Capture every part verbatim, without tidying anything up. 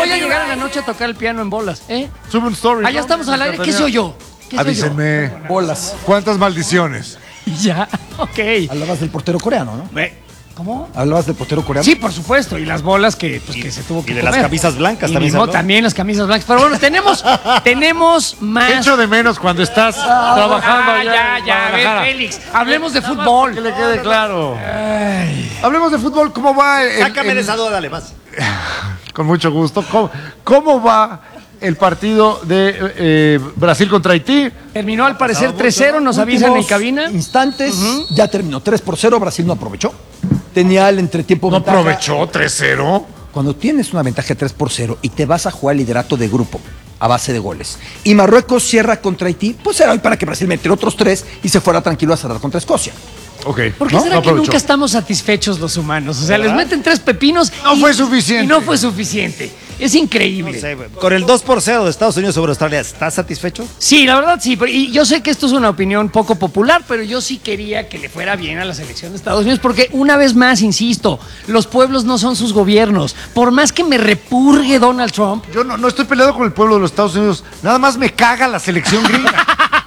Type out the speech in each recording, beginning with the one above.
voy a llegar en la noche a tocar el piano en bolas, ¿eh? Sube un story. Allá ¿no? estamos al aire. ¿Qué soy yo? ¿Qué soy Avísenme. Bolas. ¿Cuántas maldiciones? yo? Ya, ok. Hablabas del portero coreano, ¿no? ¿Cómo? Hablabas del portero coreano. Sí, por supuesto. Y las bolas que, pues, que se tuvo que Y de comer. las camisas blancas Y también. mismo, se habló. también las camisas blancas. Pero bueno, tenemos, tenemos más. Echo de menos cuando estás trabajando Ah, allá ya, en ya, a ver, Guadalajara. Félix. Hablemos de Que fútbol. le quede claro. Hablemos de fútbol. ¿Cómo va? el- Sácame el- de esa duda, dale más. Con mucho gusto. ¿Cómo, cómo va el partido de eh, Brasil contra Haití? Terminó al parecer tres cero, nos avisan en Últimos cabina. Instantes, ya terminó tres por cero, Brasil no aprovechó. Tenía el entretiempo. ¿No ventaja. aprovechó tres cero? Cuando tienes una ventaja de tres por cero y te vas a jugar liderato de grupo a base de goles, y Marruecos cierra contra Haití, pues era hoy para que Brasil metiera otros tres y se fuera tranquilo a cerrar contra Escocia. Ok. ¿Por qué ¿No? será No que aprovechó. nunca estamos satisfechos los humanos? O sea, les meten tres pepinos. No y- fue suficiente. Y no fue suficiente. Es increíble. No sé, güey. Con el dos por cero de Estados Unidos sobre Australia, ¿estás satisfecho? Sí, la verdad sí. pero- Y yo sé que esto es una opinión poco popular, pero yo sí quería que le fuera bien a la selección de Estados Unidos, porque una vez más, insisto, los pueblos no son sus gobiernos. Por más que me repurgue Donald Trump, Yo no, no estoy peleado con el pueblo de los Estados Unidos. Nada más me caga la selección gringa.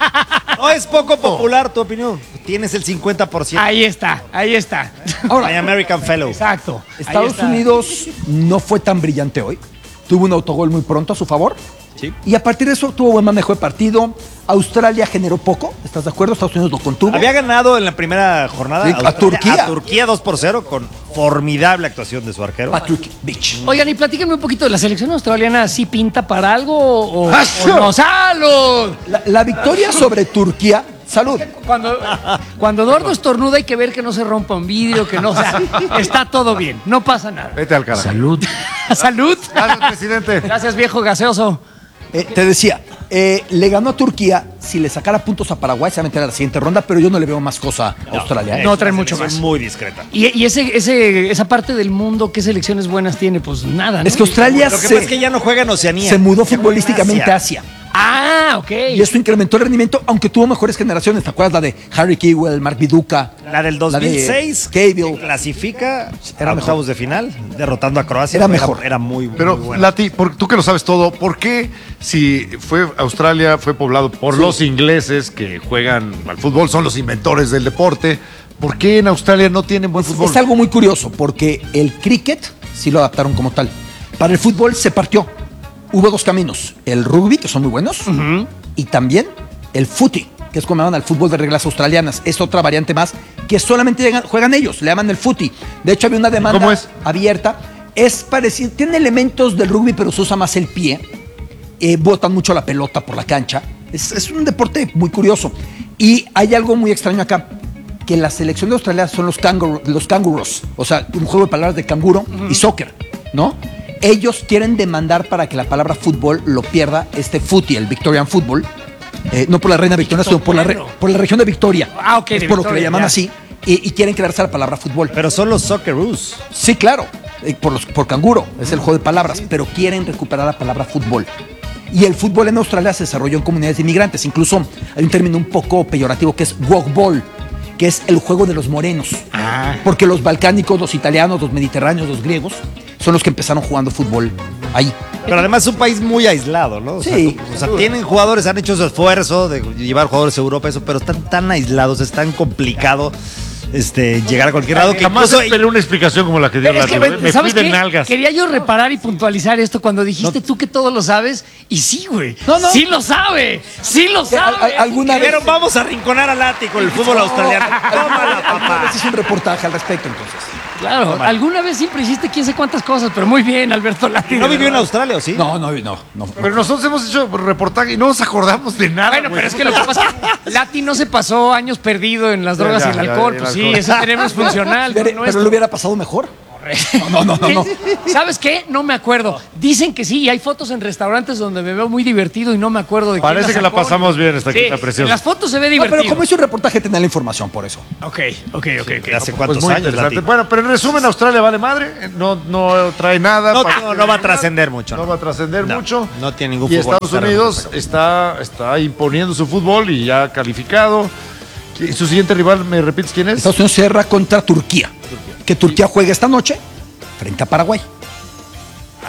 No es poco popular tu opinión. Tienes el cincuenta por ciento. ahí está, ahí está. My American Fellow. Exacto. ahí Estados está. Unidos no fue tan brillante hoy. Tuvo un autogol muy pronto a su favor. Sí. Y a partir de eso tuvo buen manejo de partido. Australia generó poco, ¿estás de acuerdo? Estados Unidos lo contuvo. Había ganado en la primera jornada Sí, a Australia- Turquía. A Turquía dos por cero con formidable actuación de su arquero. Patrick Beach. Oigan, y platíquenme un poquito de la selección australiana. ¿Sí pinta para algo o, ¡Ah, o no? ¡Salud! La, la victoria sobre Turquía, salud. Cuando, cuando Eduardo estornuda hay que ver que no se rompa un vidrio, que no, o sea, está todo bien, no pasa nada. Vete al carajo. Salud. Salud. Gracias, presidente. Gracias, viejo gaseoso. Eh, te decía, eh, le ganó a Turquía. Si le sacara puntos a Paraguay, se va a meter a la siguiente ronda, pero yo no le veo más cosa a Australia. ¿eh? No, traen mucho Es más. muy discreta. Y, y ese, ese, esa parte del mundo, ¿qué selecciones buenas tiene? Pues nada, ¿no? Es que Australia Lo que se, pasa es que ya no juega en Oceanía. se mudó Se futbolísticamente juega a en Asia. Asia. Ah, ok. Y eso incrementó el rendimiento, aunque tuvo mejores generaciones. ¿Te acuerdas la de Harry Kewell, Mark Viduka? La del dos mil seis La de Cable. clasifica Era a mejor. octavos de final, derrotando a Croacia. Era mejor. Era muy, Pero, muy bueno. Lati, por- tú que lo sabes todo, ¿por qué si fue Australia fue poblado por los ingleses que juegan al fútbol, son los inventores del deporte, ¿por qué en Australia no tienen buen fútbol? Es algo muy curioso, porque el cricket sí lo adaptaron como tal. Para el fútbol se partió. Hubo dos caminos. El rugby, que son muy buenos, y también el footy, que es como llaman al fútbol de reglas australianas. Es otra variante más que solamente llegan- juegan ellos, le llaman el footy. De hecho, había una demanda ¿Cómo es? abierta. Es parecido, tiene elementos del rugby, pero se usa más el pie. Eh, botan mucho la pelota por la cancha. Es, es un deporte muy curioso. Y hay algo muy extraño acá, que la selección de Australia son los, canguro- los canguros, o sea, un juego de palabras de canguro y soccer, ¿no? Ellos quieren demandar para que la palabra fútbol lo pierda este footy, el Victorian Football, eh, no por la reina Victoria, sino por la, re- por la región de Victoria. Ah, ok, Es de por lo que Victoria, le llaman ya. así, y, y quieren quedarse a la palabra fútbol. Pero son los Socceroos. Sí, claro, eh, por, los, por canguro, es el juego de palabras, pero quieren recuperar la palabra fútbol. Y el fútbol en Australia se desarrolló en comunidades de inmigrantes. Incluso hay un término un poco peyorativo que es wogball, que es el juego de los morenos. Porque los balcánicos, los italianos, los mediterráneos, los griegos, son los que empezaron jugando fútbol ahí. Pero además es un país muy aislado, ¿no? O sea, Sí. o sea, tienen jugadores, han hecho su esfuerzo de llevar jugadores a Europa, eso, pero están tan aislados, es tan complicado este, llegar a cualquier lado que Jamás incluso esperé una explicación como la que dio Es Lati. que, güey. Me ¿sabes fui de qué? nalgas. Quería yo reparar y puntualizar esto cuando dijiste tú que todo lo sabes. Y sí, güey. No, no. Sí lo sabe. Sí lo Al- sabe. al- alguna vez, Dijeron, vamos a rinconar a Lati con el fútbol australiano. Tómala, alguna papá. vez hice un reportaje al respecto, entonces. Claro, alguna vez siempre hiciste quién sé cuántas cosas, pero muy bien, Alberto Lati. ¿No de vivió en verdad. Australia o sí? No, no, no, no. Pero nosotros hemos hecho reportaje y no nos acordamos de nada. Bueno, güey. pero es que lo que pasa es que Lati no se pasó años perdido en las Ya, drogas ya, y el ya, alcohol. el Pues alcohol. sí, ese cerebro es funcional. Pero, no pero nuestro. le hubiera pasado mejor. No, no, no, no. ¿Sabes qué? No me acuerdo. Dicen que sí, y hay fotos en restaurantes donde me veo muy divertido y no me acuerdo de quién Parece que la sacó. pasamos bien esta Sí, quinta en preciosa. las fotos se ve No, divertido. pero como hice un reportaje, tenía la información por eso. Ok, ok, ok, ok. ¿Hace Pues cuántos muy años, interesante. Lati? Bueno, pero en resumen, Australia vale madre, no, no trae nada. No, para- no, no va a trascender mucho, No ¿no? va a trascender No, mucho. no tiene ningún Y fútbol Estados que Unidos está, está imponiendo su fútbol y ya calificado. ¿Y su siguiente rival, me repites quién es? Estados Unidos cierra contra Turquía. Que Turquía juega esta noche frente a Paraguay.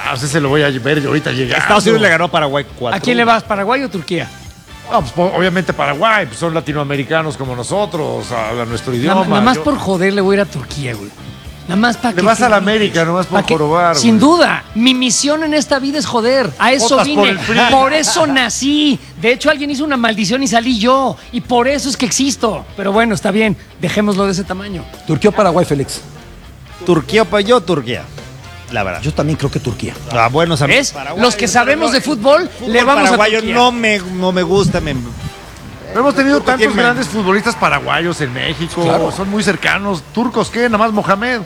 Ah, ese se lo voy a ver ahorita llegando. Estados Unidos le ganó a Paraguay cuatro. ¿A quién le vas, Paraguay o Turquía? No, pues, obviamente Paraguay, pues son latinoamericanos como nosotros, hablan nuestro idioma. Nada, nada más Yo- por joder le voy a ir a Turquía, güey. Nada más para Le que... vas te a la digas. América, nomás por Pa' que- jorobar, Sin güey. duda. Mi misión en esta vida es joder. A eso Votas por vine. el P R I. Por eso nací. De hecho, alguien hizo una maldición y salí yo. Y por eso es que existo. Pero bueno, está bien. Dejémoslo de ese tamaño. Turquía o Paraguay, Félix. Turquía, pues yo Turquía. La verdad. Yo también creo que Turquía. Ah, buenos amigos. ¿Ves? Paraguay, Los que sabemos de fútbol, fútbol le vamos a paraguayo Turquía. no me, no me gusta. Me, Pero hemos tenido tantos tiene- grandes futbolistas paraguayos en México, Claro. son muy cercanos. ¿Turcos qué? Nada más Mohamed.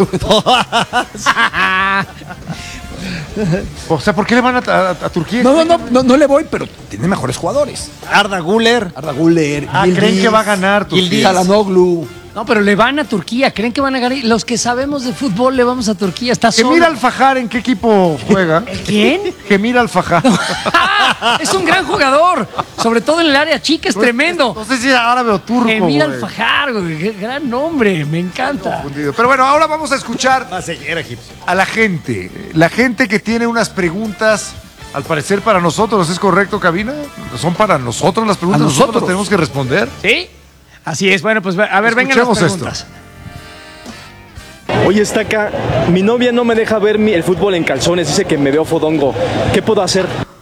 O sea, ¿por qué le van a, a- a Turquía? No, no, no, no, no le voy, pero tiene mejores jugadores. Arda Güler. Arda Güler, Ah, ¿creen que va a ganar Turquía? Çalhanoğlu. No, pero le van a Turquía. ¿Creen que van a ganar? Los que sabemos de fútbol le vamos a Turquía. Está solo. Gemir Alfajar, ¿en qué equipo juega? ¿Quién? Gemir Alfajar. Es un gran jugador. Sobre todo en el área chica. Es tremendo. No sé si árabe o turco. Emir güey. Alfajar, güey. Qué gran nombre. Me encanta. Confundido. Pero bueno, ahora vamos a escuchar Va a seguir egipcio. a la gente. La gente que tiene unas preguntas, al parecer para nosotros, ¿es correcto, cabina? ¿Son para nosotros las preguntas? A nosotros. ¿Nosotros tenemos que responder? ¿Sí? Así es. Bueno, pues a ver, vengan las Escuchemos preguntas. Oye, está acá. Mi novia no me deja ver mi- el fútbol en calzones. Dice que me veo fodongo. ¿Qué puedo hacer?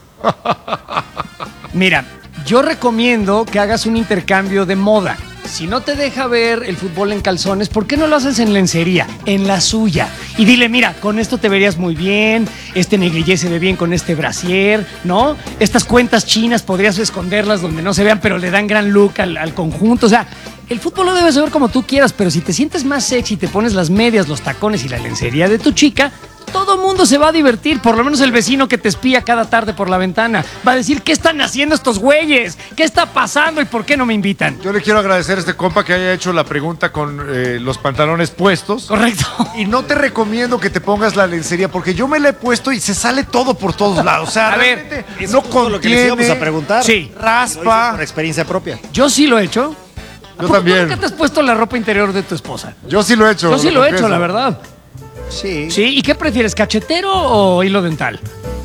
Mira, yo recomiendo que hagas un intercambio de moda. Si no te deja ver el fútbol en calzones, ¿por qué no lo haces en lencería? En la suya. Y dile, mira, con esto te verías muy bien, este negligé se ve bien con este brasier, ¿no? Estas cuentas chinas podrías esconderlas donde no se vean, pero le dan gran look al, al conjunto. O sea, el fútbol lo debes ver como tú quieras, pero si te sientes más sexy, te pones las medias, los tacones y la lencería de tu chica, todo mundo se va a divertir, por lo menos el vecino que te espía cada tarde por la ventana. Va a decir, ¿qué están haciendo estos güeyes? ¿Qué está pasando y por qué no me invitan? Yo le quiero agradecer a este compa que haya hecho la pregunta con eh, los pantalones puestos. Correcto. Y no te recomiendo que te pongas la lencería, porque yo me la he puesto y se sale todo por todos lados. O sea, A ver, realmente Es no justo lo que les íbamos contiene, a preguntar. Sí. raspa. Por experiencia propia. Yo sí lo he hecho. ¿A Yo poco también. tú nunca te has puesto la ropa interior de tu esposa? Yo sí lo he hecho. Yo sí lo he hecho, confieso. la verdad. Sí. Sí, ¿y qué prefieres, cachetero o hilo dental?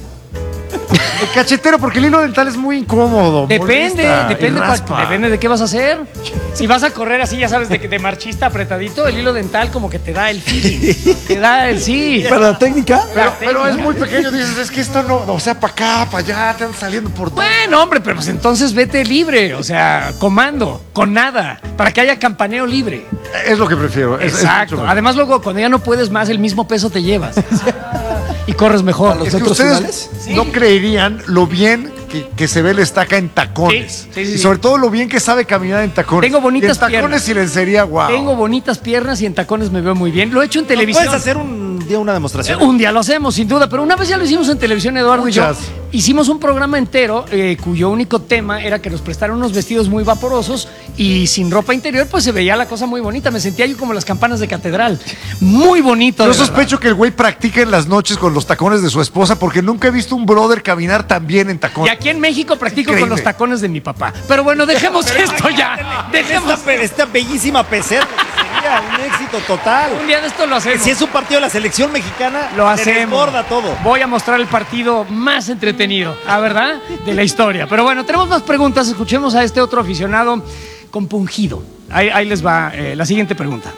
El cachetero, porque el hilo dental es muy incómodo. Depende, molesta y depende, pa- raspa. depende de qué vas a hacer. Si vas a correr así, ya sabes, de, de marchista apretadito, el hilo dental como que te da el feeling. Te da el sí. ¿Para la técnica? Pero, pero es muy pequeño, dices, es que esto no, o sea, para acá, para allá, te están saliendo por todo. Bueno, hombre, pero pues entonces vete libre, o sea, comando, con nada, para que haya campaneo libre. Es lo que prefiero. es- es Exacto. mucho mejor. Además, luego, cuando ya no puedes más, el mismo peso te llevas. Y corres mejor. A los Es que centros ustedes finales. no creerían lo bien que, que se ve el estaca en tacones. Sí, sí, sí, y sí. sobre todo lo bien que sabe caminar en tacones. Tengo bonitas y en tacones piernas. y lencería, wow. Tengo bonitas piernas y en tacones me veo muy bien. Lo he hecho en ¿No televisión. ¿Puedes hacer un día una demostración? Un día lo hacemos, sin duda, pero una vez ya lo hicimos en televisión, Eduardo y yo. Muchas. Hicimos un programa entero eh, cuyo único tema era que nos prestaron unos vestidos muy vaporosos y sin ropa interior, pues se veía la cosa muy bonita. Me sentía yo como las campanas de catedral. Muy bonito. Yo de verdad. sospecho que el güey practica en las noches con los tacones de su esposa porque nunca he visto un brother caminar tan bien en Y tacones. aquí en México practico Increíble. con los tacones de mi papá. Pero bueno, dejemos esto ya. Dejemos. Esta, pe- esta bellísima pecera que sería un éxito total. Un día de esto lo hacemos. Si es un partido de la selección mexicana, Lo se hacemos. desborda todo. Voy a mostrar el partido más entretenido, ¿ah, verdad? De la historia. Pero bueno, tenemos más preguntas. Escuchemos a este otro aficionado compungido. Ahí, ahí les va eh, la siguiente pregunta.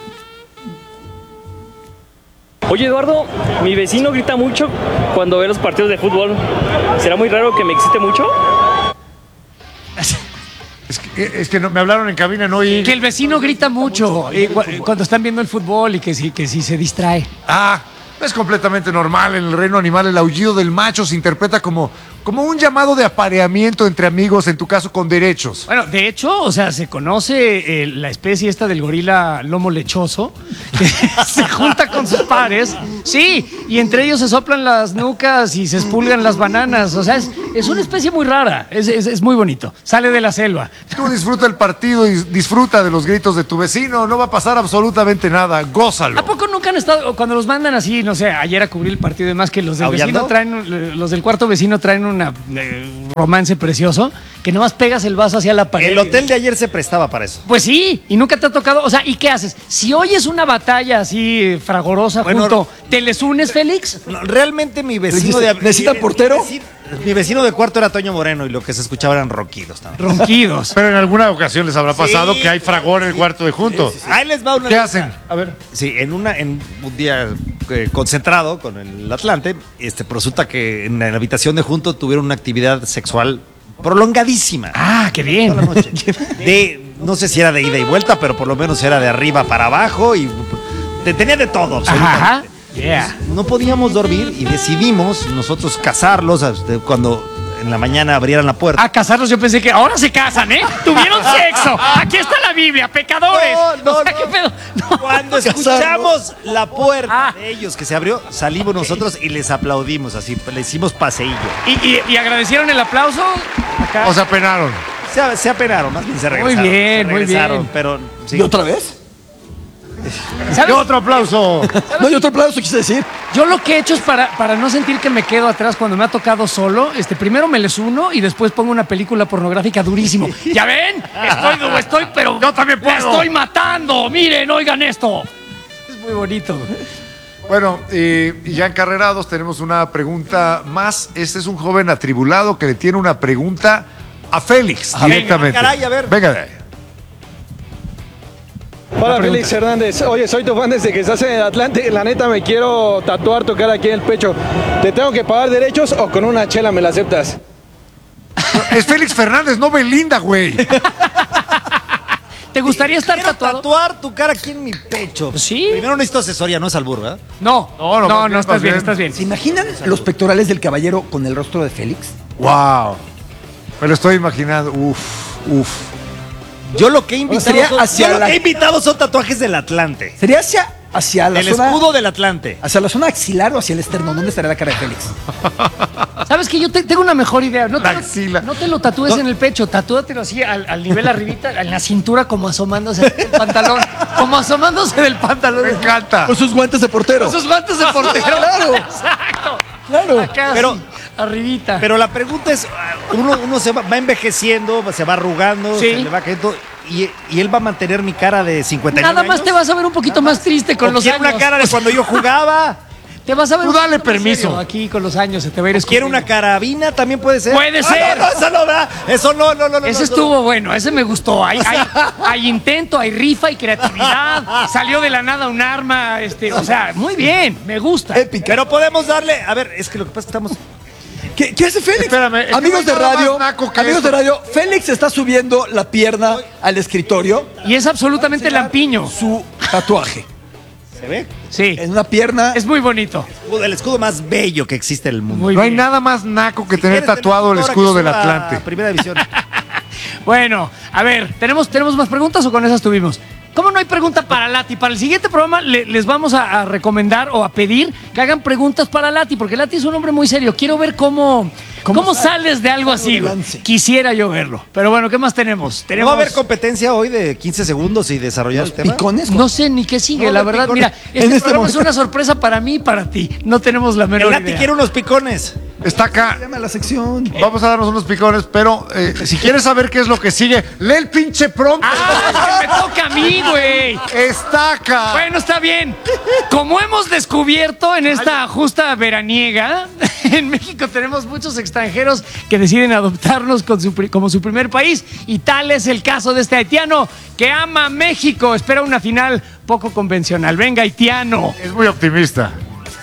Oye, Eduardo, mi vecino grita mucho cuando ve los partidos de fútbol. ¿Será muy raro que me excite mucho? Es que, es que no, me hablaron en cabina, no oí. Que el vecino grita mucho eh, cu- cuando están viendo el fútbol y que si, que si se distrae. Ah, es completamente normal. En el reino animal el aullido del macho se interpreta como, como un llamado de apareamiento entre amigos, en tu caso con derechos. Bueno, de hecho, o sea, se conoce eh, la especie esta del gorila lomo lechoso, que se junta con sus pares, sí, y entre ellos se soplan las nucas y se expulgan las bananas. O sea, es, es una especie muy rara, es, es- es muy bonito. Sale de la selva. Tú disfruta el partido y disfruta de los gritos de tu vecino. No va a pasar absolutamente nada. Gózalo. ¿A poco no nunca han estado, cuando los mandan así, no sé, ayer a cubrir el partido y demás, que los del ¿Aullando? vecino traen, los del cuarto vecino traen un eh, romance precioso, que nomás pegas el vaso hacia la pared. El hotel de ayer se prestaba para eso. Pues sí, y nunca te ha tocado, o sea, ¿y qué haces? Si oyes una batalla así fragorosa Bueno, junto, ¿te les unes, Félix? No, realmente mi vecino de... ¿Necesita mi- portero? Mi vecino, mi vecino de cuarto era Toño Moreno y lo que se escuchaba eran ronquidos también. Ronquidos. Pero en alguna ocasión les habrá pasado Sí. que hay fragor en el cuarto de juntos. Ahí les va una... ¿Qué hacen? A ver. Sí, en una en un día eh, concentrado con el Atlante, este, pero resulta que en la habitación de junto tuvieron una actividad sexual prolongadísima. Ah, qué bien. Toda la noche. De, no sé si era de ida y vuelta, pero por lo menos era de arriba para abajo y te- tenía de todo, absolutamente. Ajá. Yeah. No podíamos dormir y decidimos nosotros casarlos este, cuando en la mañana abrieran la puerta. A casarlos yo pensé que ahora se casan, ¿eh? Tuvieron sexo. Aquí está la Biblia, pecadores. No, no, o sea, no. ¿qué pedo? No. Cuando escuchamos la puerta Ah. de ellos que se abrió, salimos nosotros y les aplaudimos así, le hicimos paseillo. ¿Y, y, y agradecieron el aplauso? Acá. O se apenaron. Se, se apenaron, más bien se regresaron. bien, se muy regresaron, bien. Pero sí. ¿Y otra vez? ¿Sabes? Otro aplauso. No, y otro aplauso quise decir. Yo lo que he hecho es para, para no sentir que me quedo atrás cuando me ha tocado solo, este, primero me les uno y después pongo una película pornográfica durísimo. ¿Ya ven? Estoy, no, estoy, pero yo también puedo. Estoy matando. Miren, oigan esto. Es muy bonito. Bueno, y, y ya encarrerados tenemos una pregunta más. Este es un joven atribulado que le tiene una pregunta a Félix Ajá. directamente. Venga, caray, a ver. Venga de ahí. Hola Félix Hernández, oye soy tu fan desde que estás en el Atlante, la neta me quiero tatuar tu cara aquí en el pecho, ¿te tengo que pagar derechos o con una chela me la aceptas? Es Félix Fernández, no Belinda, güey. ¿Te gustaría estar Quiero tatuado? tatuar tu cara aquí en mi pecho. Sí. Primero necesito asesoría, no es albur, ¿verdad? No, No, no, no, no, más bien, estás más bien, bien. estás bien. ¿Se imaginan los pectorales del caballero con el rostro de Félix? Wow. Me lo estoy imaginando. Uf, uf. Yo lo que he invitado, sería son, hacia yo lo la- que he invitado son tatuajes del Atlante. ¿Sería hacia, hacia la El zona... escudo del Atlante. ¿Hacia la zona axilar o hacia el esternón? ¿Dónde estaría la cara de Félix? ¿Sabes que yo te- tengo una mejor idea? No te, La lo- axila. no te lo tatúes en el pecho, tatúatelo así al, al nivel arribita, en la cintura, como asomándose del pantalón. Como asomándose del pantalón. Me encanta. Con sus guantes de portero. Esos guantes de portero. Claro. Exacto. Claro. Acá, Pero- así, arribita. Pero la pregunta es, uno, uno se va, va envejeciendo, se va arrugando, Sí. se le va cayendo, y, y él va a mantener mi cara de cincuenta y nueve Nada más años. te vas a ver un poquito más triste con ¿O los quiere años. una cara de cuando yo jugaba? Te vas a ver Tú un dale poquito más permiso. serio aquí con los años, se te va a ir ¿Quiere una escurriendo. carabina? También puede ser. Puede Ah, ser. No, no, eso no, ¿verdad? Eso no, no, no. no Ese no, estuvo bueno, ese me gustó. Hay, hay, hay intento, hay rifa, hay creatividad. Salió de la nada un arma, este, o sea, muy bien, me gusta. Épica. Pero podemos darle. A ver, es que lo que pasa es que estamos. ¿Qué, qué hace Félix? Espérame, es que amigos no de hay nada radio, más naco que amigos esto. de radio, Félix está subiendo la pierna al escritorio, Y es absolutamente lampiño. su tatuaje. ¿Se ve? Sí, En una pierna. es muy bonito. El escudo más bello que existe en el mundo. Muy No hay bien. nada más naco que Si tener quieres, tatuado el tenemos escudo ahora del que suba Atlante. a Primera división. Bueno, a ver, ¿tenemos, ¿tenemos más preguntas o con esas tuvimos? ¿Cómo no hay pregunta para Lati? Para el siguiente programa le- les vamos a, a recomendar o a pedir que hagan preguntas para Lati, porque Lati es un hombre muy serio. Quiero ver cómo, cómo, ¿Cómo sales de algo así. de güey. lance? Quisiera yo verlo. Pero bueno, ¿qué más tenemos? ¿No Tenemos va a haber competencia hoy de quince segundos y desarrollar el tema? Picones. No sé ni qué sigue, No, la de verdad. picones. Mira, En este, este programa es momento. una sorpresa para mí y para ti. No tenemos la El menor Lati idea. quiere unos picones. Está acá. Llama a la sección. Vamos a darnos unos picones, pero eh, si quieres saber qué es lo que sigue, lee el pinche prompt. ¡Ah, es que me toca a mí, güey! Está acá. Bueno, está bien. Como hemos descubierto en esta justa veraniega, en México tenemos muchos extranjeros que deciden adoptarnos con su pri- como su primer país y tal es el caso de este haitiano que ama México. Espera una final poco convencional. Venga, haitiano. Es muy optimista.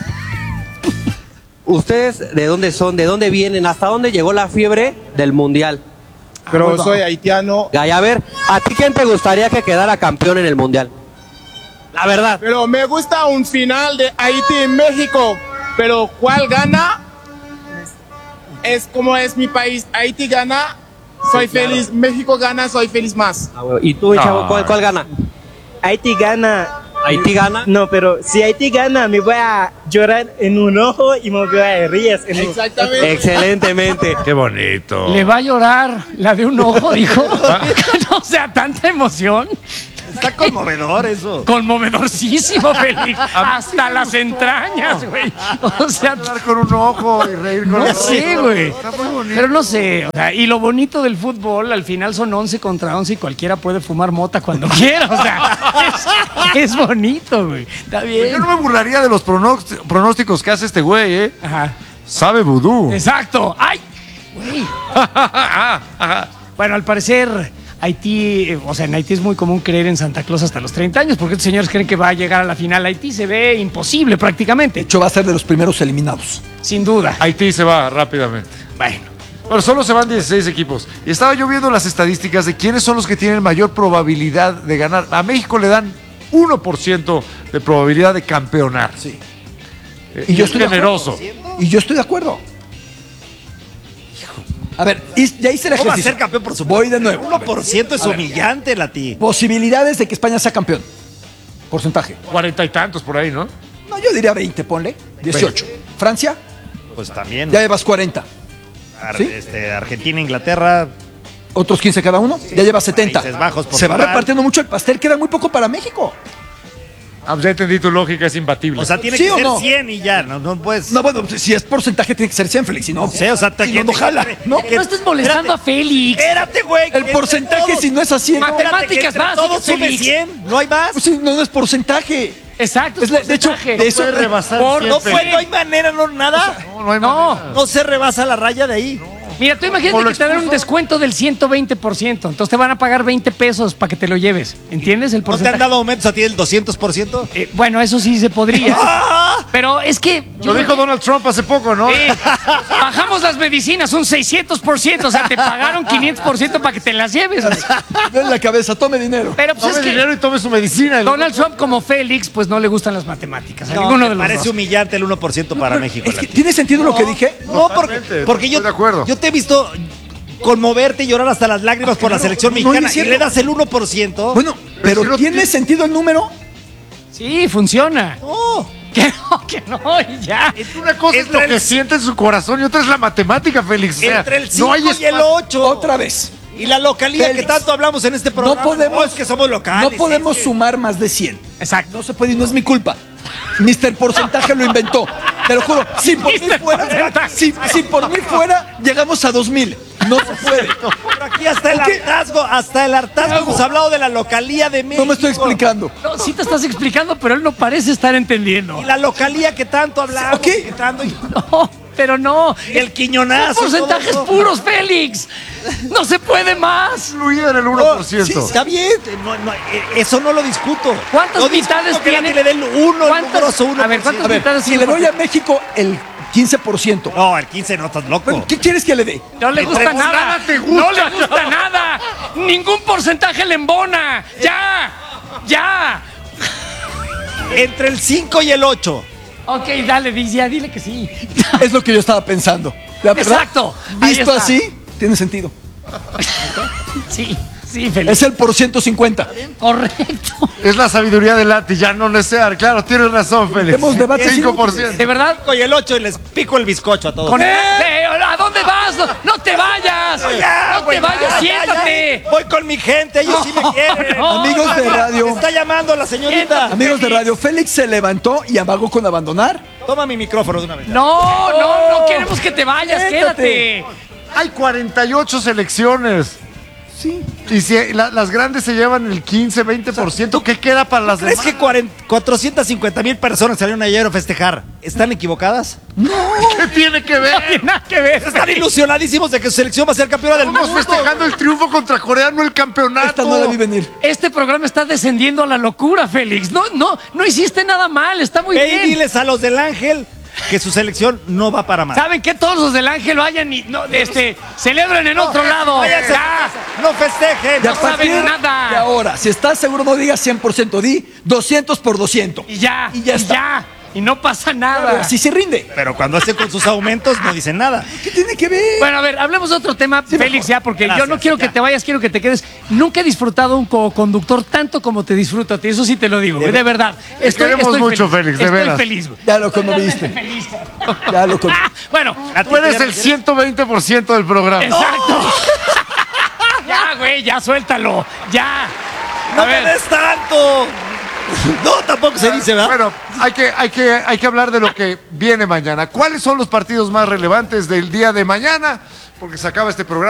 ¿Ustedes de dónde son? ¿De dónde vienen? ¿Hasta dónde llegó la fiebre del mundial? Pero soy haitiano, Gay, a ver, ¿a ti quién te gustaría que quedara campeón en el mundial? La verdad. pero me gusta un final de Haití y México, pero ¿cuál gana? Es como es mi país, Haití gana, soy feliz, México gana, soy feliz más. Ah, bueno. ¿Y tú, chavo, cuál, cuál gana? Haití gana. ¿Haití gana? No, pero si Haití gana, me voy a llorar en un ojo y me voy a reír en un Exactamente. Excelentemente. Qué bonito. Le va a llorar la de un ojo, dijo. No sea tanta emoción. Está conmovedor eso. Conmovedorísimo, Félix. Hasta las entrañas, güey. O sea, Hablar con un ojo y reír con no el sé, otro. güey. Está muy bonito. Pero no sé. O sea, y lo bonito del fútbol, al final son once contra once y cualquiera puede fumar mota cuando quiera. O sea, es, es bonito, güey. Está bien. Yo no me burlaría de los pronóst- pronósticos que hace este güey, ¿eh? Ajá. Sabe vudú. Exacto. ¡Ay! Güey. Bueno, al parecer, Haití, eh, o sea, en Haití es muy común creer en Santa Claus hasta los treinta años, porque estos señores creen que va a llegar a la final. Haití se ve imposible prácticamente. De hecho, va a ser de los primeros eliminados. Sin duda. Haití se va rápidamente. Bueno. Pero solo se van dieciséis equipos. Y estaba yo viendo las estadísticas de quiénes son los que tienen mayor probabilidad de ganar. A México le dan uno por ciento de probabilidad de campeonar. Sí. Eh, Y yo es estoy de generoso. Y yo estoy de acuerdo. A ver, y- ya hice el ¿Cómo va a ejercicio. ser campeón por su Voy de nuevo. uno por ciento es humillante, Lati. Posibilidades de que España sea campeón. Porcentaje. Cuarenta y tantos por ahí, ¿no? No, yo diría veinte, ponle. dieciocho. Francia, Pues también. ya llevas cuarenta. Ar- ¿sí? este, Argentina, Inglaterra. Otros quince cada uno. Ya llevas setenta. Países Bajos, Se va Portugal. repartiendo mucho el pastel. Queda muy poco para México. Ah, ya entendí tu lógica, es imbatible. O sea, tiene ¿Sí que o ser no? cien y ya, no, no puedes. No, bueno, si es porcentaje tiene que ser cien, Félix. Si no, Sí, o sea, te- si no, no jala. No, No estés molestando a Félix. Espérate, güey. el que porcentaje, entre si no es a cien. Mate- Espérate, que Matemáticas entre básicas, todos sume Félix. cien, no hay más. Pues sí, no, no es porcentaje. Exacto. Es la- de hecho, porcentaje. de eso- puede rebasar Por- cien, No Félix. puede, no hay manera, no, nada. No, no hay No. manera. No se rebasa la raya de ahí. Mira, tú imagínate Por lo que te dan un expuso. descuento del ciento veinte por ciento. Entonces te van a pagar veinte pesos para que te lo lleves. ¿Entiendes el ¿No te porcentaje? han dado aumentos a ti del doscientos por ciento? Eh, bueno, eso sí se podría. Pero es que... Lo dijo Donald Trump hace poco, ¿no? Sí. Bajamos las medicinas un seiscientos por ciento. O sea, te pagaron quinientos por ciento para que te las lleves. Ven la cabeza, tome dinero. Pero pues Tome es que dinero y tome su medicina. Donald Trump como Félix, pues no le gustan las matemáticas. A No, ninguno me de los parece dos. humillante el uno por ciento para México. Es que Lati. tiene sentido lo que dije. No, porque, Totalmente, porque yo, estoy de acuerdo. yo te he visto conmoverte y llorar hasta las lágrimas por la selección no, no mexicana es y cierto. le das el uno por ciento. Bueno, pero si no ¿tiene tiene- sentido el número? Sí, funciona. No. Que no, que no, y ya. Una cosa es Entre lo que el- siente en su corazón y otra es la matemática, Félix. O sea, Entre el no cinco hay y el espacio. ocho. Otra vez. Y la localidad Félix, que tanto hablamos en este programa. No podemos, es que somos locales. no podemos es que- sumar más de cien. Exacto. No se puede y no es mi culpa. mister Porcentaje lo inventó. Te lo juro. Si por mí mister fuera, Porcentaje. si, si por mí fuera, llegamos a dos mil. No se puede. Pero aquí hasta el Ok. hartazgo, hasta el hartazgo hemos hablado de la localía de México. No me estoy explicando. No, sí te estás explicando, pero él no parece estar entendiendo. Y la localía que tanto hablamos. Ok. que tanto- No, pero no. El quiñonazo. Son porcentajes todo eso. puros, Félix. No se puede más. Incluida en el uno por ciento. Sí, está bien, no, no, eh, eso no lo discuto. ¿Cuántas No discuto mitades que tiene? Lati le dé el uno, el ¿Cuántas- numeroso uno a ver, por ¿cuántas A ver, mitades si tiene le doy a porcentaje? México el quince por ciento. No, el quince no, estás loco. Bueno, ¿qué quieres que le dé? No le gusta Entre- nada. nada te gusta, No le gusta nada. Ningún porcentaje le embona. Ya. Ya. Entre el cinco y el ocho. Ok, dale, di- ya dile que sí. Es lo que yo estaba pensando. La verdad, Exacto. Ahí Visto está. así, tiene sentido. Sí, sí, Félix. Es el por ciento cincuenta. Correcto. Es la sabiduría de Lati, ya no necear. Claro, tienes razón, Félix. Tenemos debates cinco por ciento. ¿De verdad? cinco y el ocho y les pico el bizcocho a todos. Con él. ¿A dónde vas? No, no te vayas. Ya, no güey, te vayas, ya, ya, siéntate. ya. Voy con mi gente, ellos sí me quieren. no. Amigos de radio. Me está llamando la señorita. Siéntate. Amigos de radio, Félix se levantó y amagó con abandonar. Toma mi micrófono de una vez. No, no, no queremos que te vayas. Siéntate. Quédate. Hay cuarenta y ocho selecciones. Sí. Y si la- las grandes se llevan el quince, veinte por ciento, ¿qué queda para las ¿Crees demás? que cuarenta cuatrocientas cincuenta mil personas salieron ayer a festejar? ¿Están equivocadas? ¿Qué tiene que ver? No tiene nada que ver. Están ilusionadísimos de que su selección va a ser campeona del Estamos mundo. festejando el triunfo contra Corea, no el campeonato. Esta no la vi venir. Este programa está descendiendo a la locura, Félix. No, no, no hiciste nada mal. Está muy Ve y bien. diles a los del Ángel que su selección no va para más. ¿Saben qué? Todos los del Ángel vayan y no, este, celebren en otro lado. Váyanse a Ya. casa, no festejen. Y a No saben partir nada. de ahora, si estás seguro, no digas cien por ciento, di doscientos por doscientos. Y ya, Y ya está. ya. Y no pasa nada. Así se rinde. Pero cuando hacen con sus aumentos no dicen nada. ¿Qué tiene que ver? Bueno, a ver, hablemos de otro tema, Félix, mejor. ya, porque yo Gracias, no quiero que ya. te vayas, quiero que te quedes. Nunca he disfrutado un co-conductor tanto como te disfruto a ti, eso sí te lo digo, de, de verdad. Te queremos mucho, Félix, de estoy veras. feliz, güey. Ya lo conmoviste. Realmente feliz. Ya lo con... Ah, bueno, A ti Tú eres te- el ciento veinte por ciento del programa. exacto. Ya, güey, ya suéltalo, ya. ¡No A me ver. des tanto! No, tampoco se dice, ¿verdad? Bueno, hay que, hay, que, hay que hablar de lo que viene mañana. ¿Cuáles son los partidos más relevantes del día de mañana? Porque se acaba este programa.